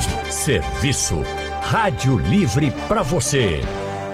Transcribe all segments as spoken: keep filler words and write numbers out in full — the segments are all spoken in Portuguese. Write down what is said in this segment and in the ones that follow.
Serviço. Rádio Livre para você.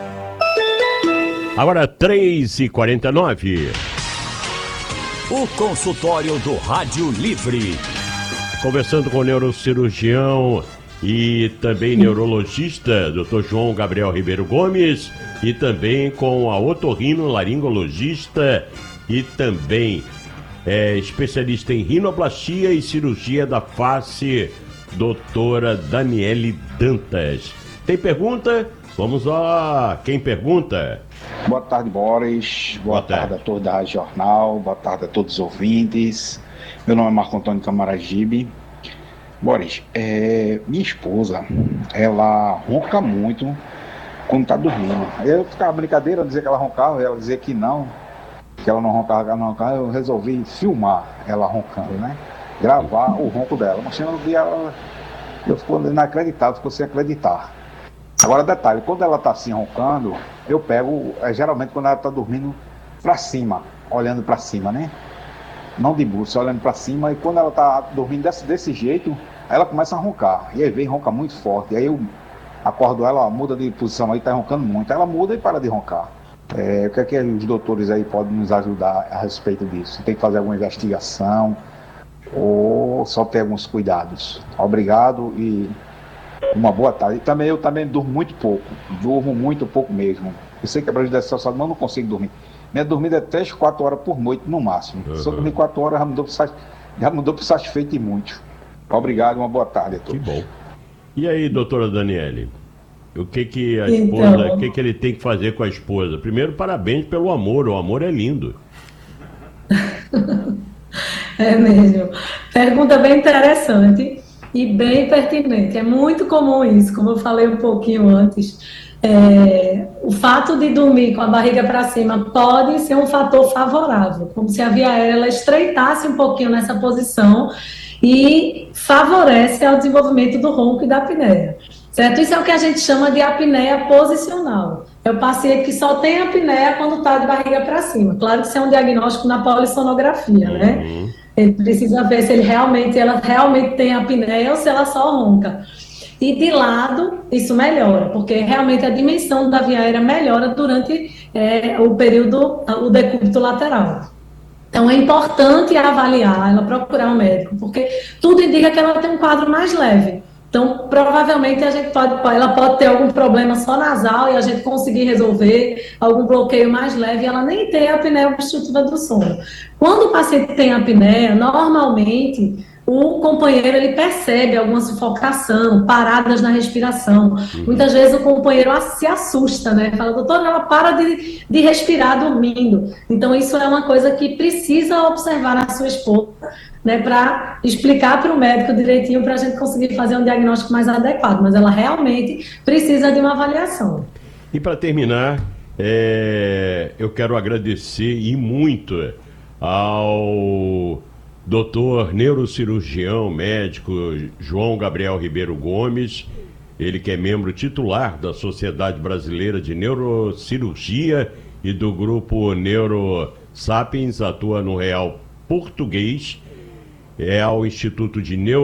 Agora três e quarenta e nove. O consultório do Rádio Livre. Conversando com o neurocirurgião e também neurologista, doutor João Gabriel Ribeiro Gomes, e também com a otorrinolaringologista e também é, especialista em rinoplastia e cirurgia da face, doutora Daniele Dantas. Tem pergunta? Vamos lá, quem pergunta? Boa tarde, Boris. Boa, Boa tarde. tarde a todos da Rádio Jornal. Boa tarde a todos os ouvintes. Meu nome é Marco Antônio Camaragibe. Boris, é, minha esposa, ela ronca muito quando está dormindo. Eu ficava brincadeira, dizer que ela roncava, ela dizia que não, que ela não roncava, que ela não roncava. Eu resolvi filmar ela roncando, né? Gravar o ronco dela. Mas no dia ela, eu fico inacreditável, ficou sem acreditar. Agora, detalhe, quando ela está assim roncando, eu pego, é, geralmente quando ela está dormindo para cima, olhando para cima, né? Não de buço, olhando para cima, e quando ela está dormindo desse, desse jeito, ela começa a roncar. E aí vem, ronca muito forte. E aí eu acordo ela, muda de posição aí, está roncando muito. Ela muda e para de roncar. É, o que é que os doutores aí podem nos ajudar a respeito disso? Tem que fazer alguma investigação ou só ter alguns cuidados? Obrigado e uma boa tarde. E também eu também durmo muito pouco, durmo muito pouco mesmo. Eu sei que é prejudicial, mas eu não consigo dormir. Minha dormida é três, quatro horas por noite no máximo. Uhum. Se eu dormir quatro horas, já mudou para já mudou para satisfeito e muito. Obrigado, uma boa tarde a todos. Que bom. E aí, doutora Daniele? O que que a esposa, então... o que que ele tem que fazer com a esposa? Primeiro, parabéns pelo amor. O amor é lindo. É mesmo. Pergunta bem interessante e bem pertinente. É muito comum isso, como eu falei um pouquinho antes. É, o fato de dormir com a barriga para cima pode ser um fator favorável, como se a via aérea ela estreitasse um pouquinho nessa posição e favorece ao desenvolvimento do ronco e da apneia, certo? Isso é o que a gente chama de apneia posicional. É o paciente que só tem apneia quando está de barriga para cima. Claro que isso é um diagnóstico na polissonografia, uhum. né? Ele precisa ver se ele realmente, ela realmente tem apneia ou se ela só ronca. E de lado, isso melhora, porque realmente a dimensão da via aérea melhora durante é, o período, o decúbito lateral. Então é importante avaliar, ela procurar um médico, porque tudo indica que ela tem um quadro mais leve. Então, provavelmente, a gente pode, ela pode ter algum problema só nasal e a gente conseguir resolver algum bloqueio mais leve e ela nem ter a apneia obstrutiva do sono. Quando o paciente tem apneia, normalmente o companheiro ele percebe alguma sufocação, paradas na respiração. Uhum. Muitas vezes o companheiro se assusta, né? Fala, doutora, ela para de, de respirar dormindo. Então, isso é uma coisa que precisa observar na sua esposa, né? Para explicar para o médico direitinho para a gente conseguir fazer um diagnóstico mais adequado. Mas ela realmente precisa de uma avaliação. E para terminar, é, eu quero agradecer e muito ao doutor neurocirurgião médico João Gabriel Ribeiro Gomes, ele que é membro titular da Sociedade Brasileira de Neurocirurgia e do grupo NeuroSapiens, atua no Real Português, é ao Instituto de Neuro